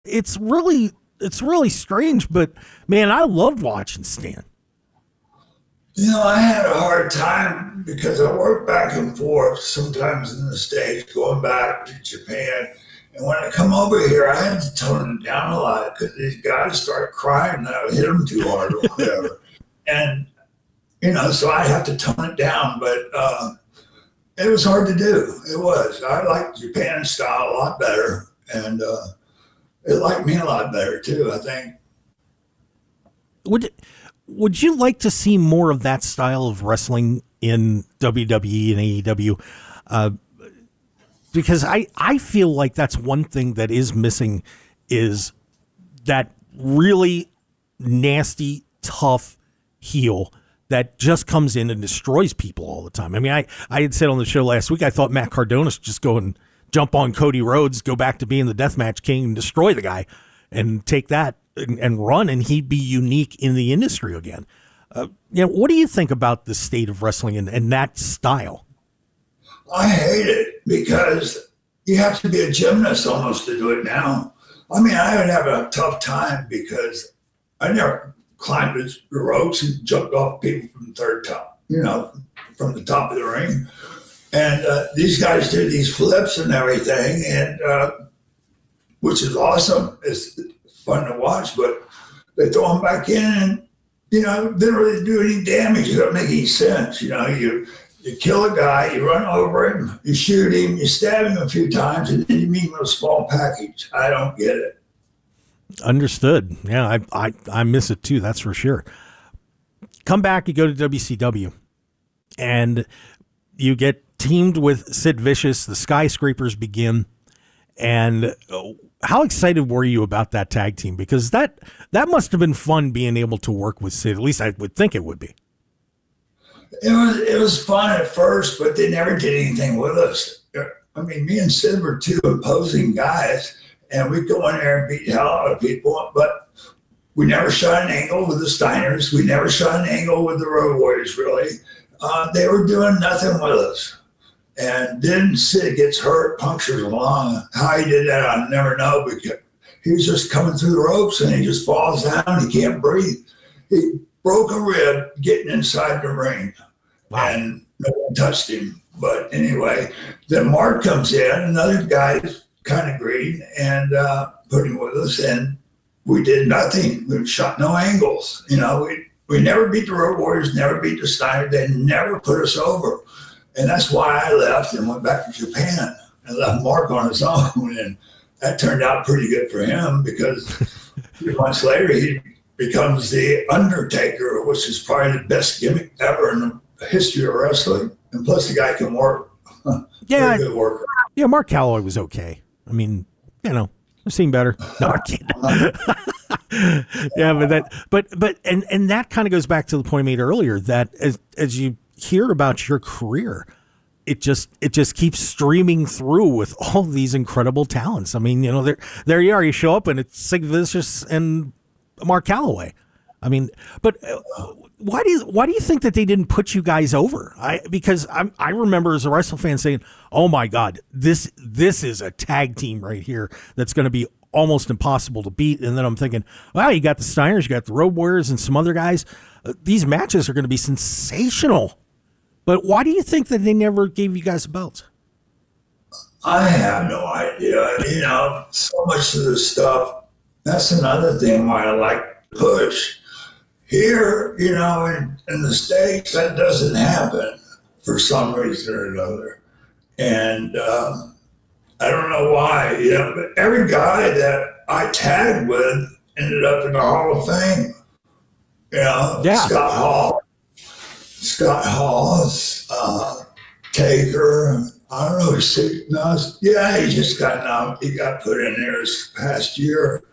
It's really strange, but man, I loved watching Stan. I had a hard time because I worked back and forth sometimes in the States, going back to Japan. And when I come over here, I had to tone it down a lot because these guys start crying that I would hit them too hard or whatever. And, so I have to tone it down. But it was hard to do. It was. I liked Japan style a lot better. And it liked me a lot better too, I think. Would would you like to see more of that style of wrestling in WWE and AEW? Uh, because I feel like that's one thing that is missing is that really nasty, tough heel that just comes in and destroys people all the time. I mean, I had said on the show last week, I thought Matt Cardona should just go and jump on Cody Rhodes, go back to being the Deathmatch King and destroy the guy and take that and run, and he'd be unique in the industry again. What do you think about the state of wrestling and that style? I hate it because you have to be a gymnast almost to do it now. I mean, I would have a tough time because I never climbed the ropes and jumped off people from the third top, from the top of the ring. And these guys do these flips and everything, and which is awesome. It's fun to watch, but they throw them back in and, didn't really do any damage. It doesn't make any sense. You kill a guy, you run over him, you shoot him, you stab him a few times, and then you meet him with a small package. I don't get it. Understood. Yeah, I miss it too. That's for sure. Come back, you go to WCW, and you get teamed with Sid Vicious. The Skyscrapers begin, and how excited were you about that tag team? Because that must have been fun being able to work with Sid. At least I would think it would be. It was fun at first, but they never did anything with us. I mean, me and Sid were two imposing guys, and we'd go in there and beat the hell out of people, but we never shot an angle with the Steiners. We never shot an angle with the Road Warriors, really. They were doing nothing with us. And then Sid gets hurt, punctures a lung. How he did that, I never know, because he was just coming through the ropes and he just falls down. He can't breathe. He broke a rib getting inside the ring. Wow. And no one touched him. But anyway, then Mark comes in, another guy kind of green, and put him with us, and we did nothing. We shot no angles. We never beat the Road Warriors, never beat the Steiner. They never put us over. And that's why I left and went back to Japan and left Mark on his own. And that turned out pretty good for him because a few months later, he becomes the Undertaker, which is probably the best gimmick ever in the history of wrestling. And plus, the guy can work. Yeah, good worker. Yeah, Mark Calloway was okay. I mean, I've seen better. No, I'm kidding. Yeah, but that kind of goes back to the point I made earlier that as you hear about your career, it just keeps streaming through with all these incredible talents. I mean, there you are. You show up and it's Sid Vicious and Mark Calloway. I mean, but why do you think that they didn't put you guys over? Because I remember as a wrestling fan saying, "Oh my God, this is a tag team right here that's going to be almost impossible to beat." And then I'm thinking, wow, you got the Steiners, you got the Road Warriors, and some other guys. These matches are going to be sensational. But why do you think that they never gave you guys belts? I have no idea. So much of this stuff. That's another thing why I like push. Here, in the States, that doesn't happen for some reason or another. And I don't know why, but every guy that I tagged with ended up in the Hall of Fame. Yeah. Scott Hall, Taker. I don't know. Yeah, he just got he got put in there this past year.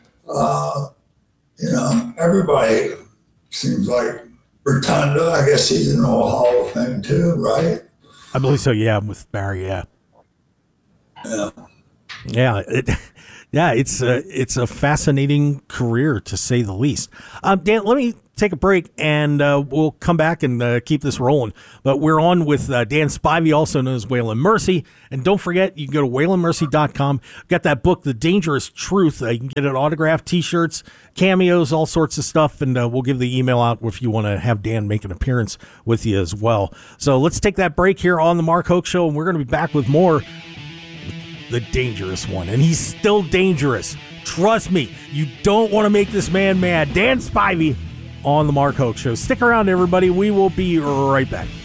Everybody seems like Rotunda. I guess he's in the Hall of Fame too, right? I believe so. Yeah, with Barry. Yeah. Yeah. Yeah. Yeah, it's a fascinating career, to say the least. Dan, let me take a break, and we'll come back and keep this rolling. But we're on with Dan Spivey, also known as Waylon Mercy. And don't forget, you can go to WaylonMercy.com. Got that book, The Dangerous Truth. You can get it autographed, T-shirts, cameos, all sorts of stuff. And we'll give the email out if you want to have Dan make an appearance with you as well. So let's take that break here on The Mark Hoke Show, and we're going to be back with more The Dangerous One. And he's still dangerous. Trust me, you don't want to make this man mad. Dan Spivey on The Mark Hoke Show. Stick around, everybody. We will be right back.